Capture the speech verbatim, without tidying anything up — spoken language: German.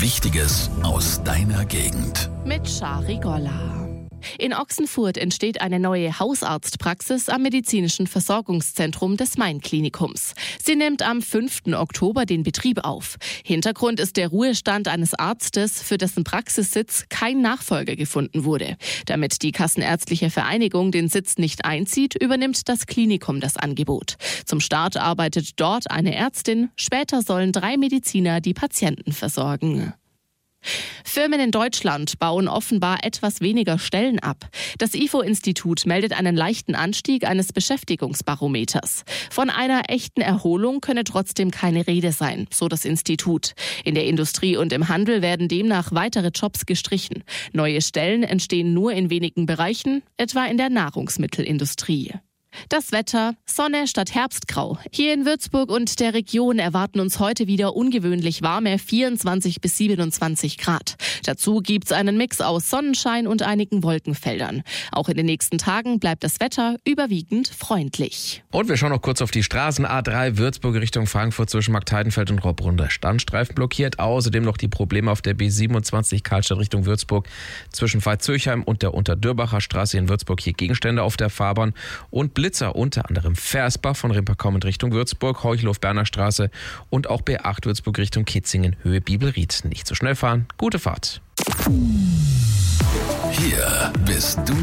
Wichtiges aus deiner Gegend. Mit Shari Golla. In Ochsenfurt entsteht eine neue Hausarztpraxis am medizinischen Versorgungszentrum des Main-Klinikums. Sie nimmt am fünften Oktober den Betrieb auf. Hintergrund ist der Ruhestand eines Arztes, für dessen Praxissitz kein Nachfolger gefunden wurde. Damit die Kassenärztliche Vereinigung den Sitz nicht einzieht, übernimmt das Klinikum das Angebot. Zum Start arbeitet dort eine Ärztin, später sollen drei Mediziner die Patienten versorgen. Firmen in Deutschland bauen offenbar etwas weniger Stellen ab. Das I F O-Institut meldet einen leichten Anstieg eines Beschäftigungsbarometers. Von einer echten Erholung könne trotzdem keine Rede sein, so das Institut. In der Industrie und im Handel werden demnach weitere Jobs gestrichen. Neue Stellen entstehen nur in wenigen Bereichen, etwa in der Nahrungsmittelindustrie. Das Wetter: Sonne statt Herbstgrau. Hier in Würzburg und der Region erwarten uns heute wieder ungewöhnlich warme vierundzwanzig bis siebenundzwanzig Grad. Dazu gibt's einen Mix aus Sonnenschein und einigen Wolkenfeldern. Auch in den nächsten Tagen bleibt das Wetter überwiegend freundlich. Und wir schauen noch kurz auf die Straßen. A drei Würzburg Richtung Frankfurt zwischen Markteidenfeld und Robbrunde. Standstreifen blockiert. Außerdem noch die Probleme auf der B siebenundzwanzig Karlstadt Richtung Würzburg zwischen Veitshöchheim und der Unterdürbacher Straße in Würzburg. Hier Gegenstände auf der Fahrbahn und Blitzer, unter anderem Versbach von Rimper kommend Richtung Würzburg, Heuchelhof-Berner Straße und auch B acht Würzburg Richtung Kitzingen, Höhe Bibelried. Nicht zu schnell fahren, gute Fahrt. Hier bist du